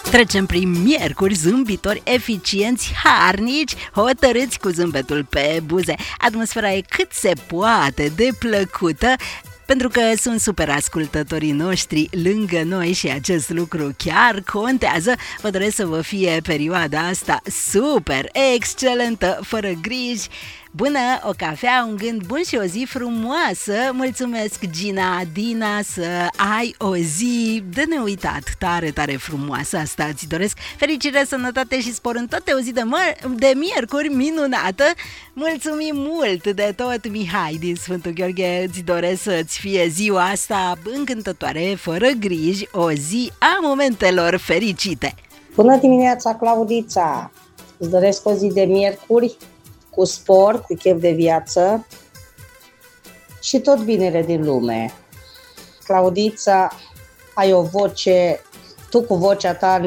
Trecem prin miercuri zâmbitori, eficienți, harnici, hotărâți cu zâmbetul pe buze. Atmosfera e cât se poate de plăcută, pentru că sunt super ascultătorii noștri lângă noi și acest lucru chiar contează. Vă doresc să vă fie perioada asta super excelentă, fără griji. Bună, o cafea, un gând bun și o zi frumoasă. Mulțumesc, Gina, Dina, să ai o zi de neuitat, tare, tare frumoasă. Asta îți doresc. Fericire, sănătate și spor în toate, o zi de miercuri minunată. Mulțumim mult de tot, Mihai din Sfântul Gheorghe. Îți doresc să-ți fie ziua asta încântătoare, fără griji, o zi a momentelor fericite. Bună dimineața, Claudița! Îți doresc o zi de miercuri cu sport, cu chef de viață și tot binele din lume. Claudița, ai o voce, tu cu vocea ta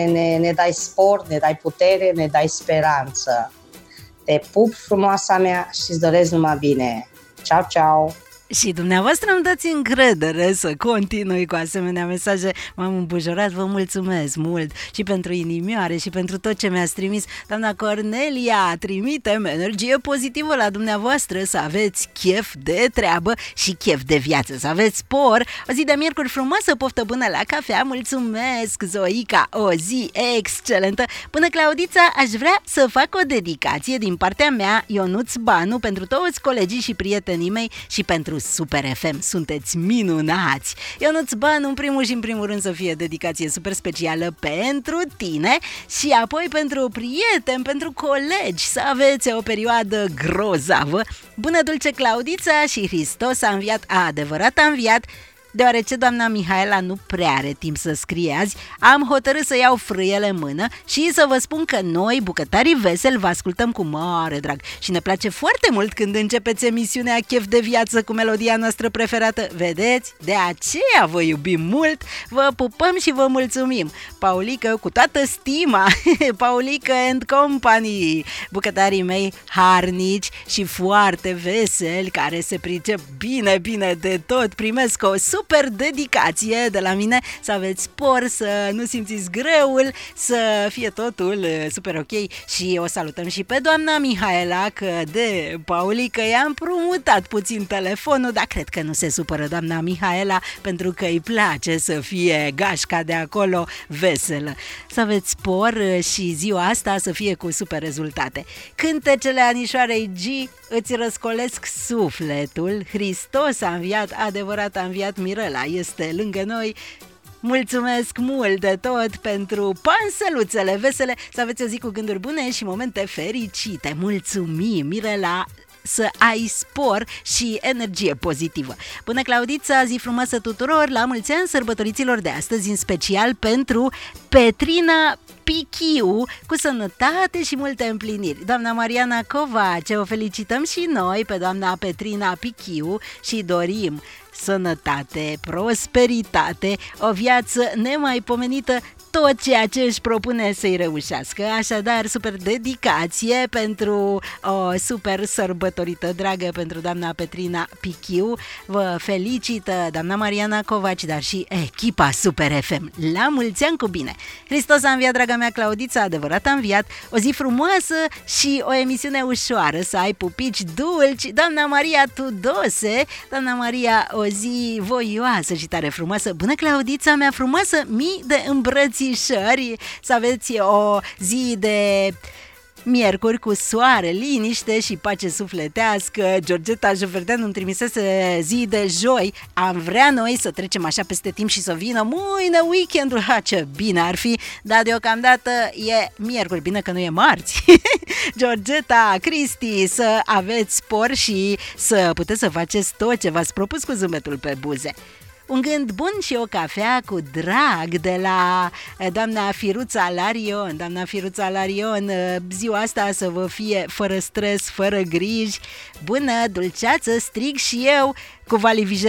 ne dai sport, ne dai putere, ne dai speranță. Te pup, frumoasa mea, și îți doresc numai bine. Ceau, ceau! Și dumneavoastră îmi dați încredere să continui cu asemenea mesaje. M-am îmbujorat, vă mulțumesc mult și pentru inimioare și pentru tot ce mi-ați trimis. Doamna Cornelia, trimitem energie pozitivă la dumneavoastră, să aveți chef de treabă și chef de viață, să aveți spor. O zi de miercuri frumoasă, poftă bună la cafea. Mulțumesc, Zoica, o zi excelentă. Până Claudița, aș vrea să fac o dedicație din partea mea, Ionuț Banu, pentru toți colegii și prietenii mei și pentru Super FM. Sunteți minunați! Ionuț Banu, în primul și în primul rând să fie dedicație super specială pentru tine și apoi pentru prieteni, pentru colegi, să aveți o perioadă grozavă. Bună dulce Claudița și Hristos a înviat, adevărat a înviat. Deoarece doamna Mihaela nu prea are timp să scrie azi, am hotărât să iau frâiele în mână și să vă spun că noi, bucătarii veseli, vă ascultăm cu mare drag și ne place foarte mult când începeți emisiunea Chef de Viață cu melodia noastră preferată. Vedeți? De aceea vă iubim mult, vă pupăm și vă mulțumim. Paulică, cu toată stima, Paulică and Company, bucătarii mei harnici și foarte veseli, care se pricep bine, bine de tot, primesc o super dedicație de la mine, să aveți spor, să nu simțiți greul, să fie totul super ok. Și o salutăm și pe doamna Mihaela, că de Paulică i-am împrumutat puțin telefonul, dar cred că nu se supără doamna Mihaela, pentru că îi place să fie gașca de acolo veselă. Să aveți spor și ziua asta să fie cu super rezultate. Cântecele Anișoarei G îți răscolesc sufletul. Hristos a înviat, adevărat a înviat, Mirela este lângă noi. Mulțumesc mult de tot pentru panseluțele vesele, să aveți o zi cu gânduri bune și momente fericite. Mulțumim, Mirela, să ai spor și energie pozitivă. Bună Claudița, zi frumoasă tuturor, la mulți ani sărbătoriților de astăzi, în special pentru Petrina Pichiu, cu sănătate și multe împliniri. Doamna Mariana Covace, o felicităm și noi pe doamna Petrina Pichiu și dorim sănătate, prosperitate, o viață nemaipomenită, tot ceea ce își propune să-i reușească. Așadar, super dedicație pentru o super sărbătorită dragă pentru doamna Petrina Pichiu. Vă felicită doamna Mariana Covaci, dar și echipa Super FM. La mulți ani cu bine! Hristos a înviat, draga mea Claudița, adevărat a înviat. O zi frumoasă și o emisiune ușoară, să ai pupici dulci. Doamna Maria Tudose, doamna Maria, o zi voioasă și tare frumoasă. Bună Claudița mea frumoasă, mii de îmbrățișări, să aveți o zi de miercuri cu soare, liniște și pace sufletească. Georgeta Joverdeanu îmi trimisese zi de joi. Am vrea noi să trecem așa peste timp și să vină mâine weekendul. Ha, ce bine ar fi, dar deocamdată e miercuri, bine că nu e marți. Georgeta, Cristi, să aveți spor și să puteți să faceți tot ce v-ați propus cu zâmbetul pe buze. Un gând bun și o cafea cu drag de la doamna Firuța Larion. Doamna Firuța Larion, ziua asta să vă fie fără stres, fără griji. Bună, dulceață, strig și eu cu Vali